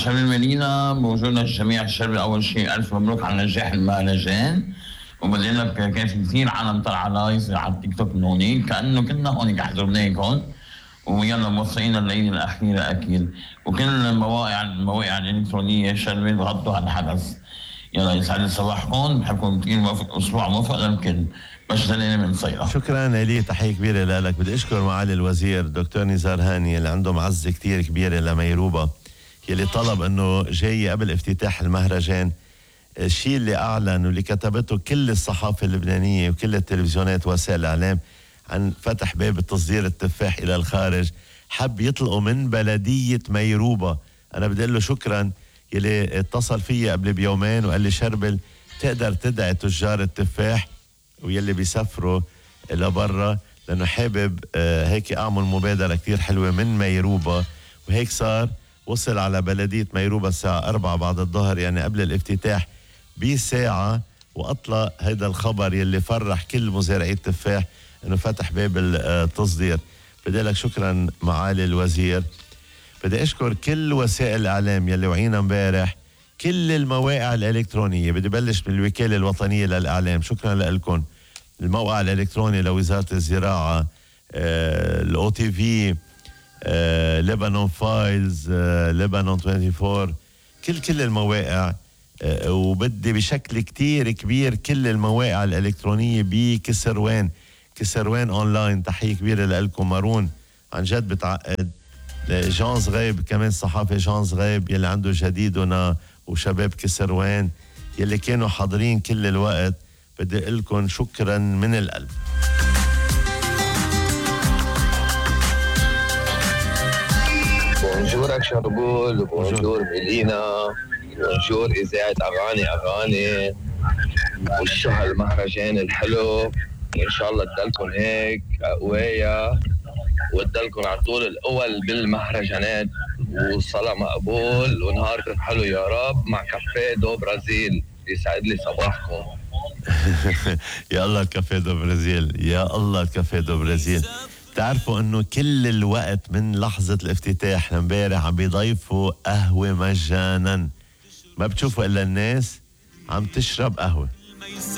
شرب المدينة بوجود للجميع الشربي. أول شيء ألف مبروك على نجاح المهرجان، وبدي لك كان في كثير عالم طلع لايف على التيك توك من هونيك كأنه كنا هونيك حضرناكم. ويلا موفقين الليلة الأخيرة أكيد، وكل المواقع الإلكترونية شربي بغطوا على الحدث. يلا يسعد صباحكم، بحبكم كثير، أسبوع موفق للكل. بس دليل من صيرة. شكرا لي، تحية كبيرة لك. بدي أشكر معالي الوزير دكتور نزار هاني اللي عنده معزة كتير كبيرة لميروبا، يلي طلب أنه جاي قبل افتتاح المهرجان. الشيء اللي أعلن واللي كتبته كل الصحافة اللبنانية وكل التلفزيونات ووسائل الإعلام عن فتح باب تصدير التفاح إلى الخارج، حب يطلقوا من بلدية ميروبا. أنا بدي له شكرا، يلي اتصل فيي قبل بيومين وقال لي شربل تقدر تدعي تجار التفاح ويلي بيسافروا لبرا، لأنه حابب هيك أعمل مبادرة كتير حلوة من ميروبا. وهيك صار، وصل على بلدية ميروبا الساعة 4 بعد الظهر، يعني قبل الافتتاح بساعة، وأطلق هيدا الخبر يلي فرح كل مزارعي التفاح أنه فتح باب التصدير. بدي لك شكرا معالي الوزير. بدي أشكر كل وسائل الإعلام يلي وعينا امبارح، كل المواقع الإلكترونية. بدي بلش بالوكالة الوطنية للإعلام، شكرا لكم. الموقع الإلكتروني لوزارة الزراعة، الأو تي في، لبنان فايلز، لبنان 24، كل المواقع. وبدي بشكل كتير كبير كل المواقع الإلكترونية بكسروان أونلاين. تحية كبيرة لكم. مارون عن جد بتعقد. جان صغيب كمان، صحافة جان صغيب يلي عنده جديدنا، وشباب كسروان يلي كانوا حاضرين كل الوقت. بدي لكم شكرا من القلب. بونجورك شربول، وبونجور ميلينا، بونجور إذاعة أغاني والشهر المهرجان الحلو. وإن شاء الله تدلكم هيك قوية، وتدلكم على طول الأول بالمهرجانات، وصلاة مقبول ونهاركم حلو يا رب، مع كافيه دو برازيل. يسعد لي صباحكم. يا الله كافيه دو برازيل، يا الله كافيه دو برازيل. تعرفوا انه كل الوقت من لحظة الافتتاح امبارح عم بيضيفوا قهوة مجانا، ما بتشوفوا الا الناس عم تشرب قهوة.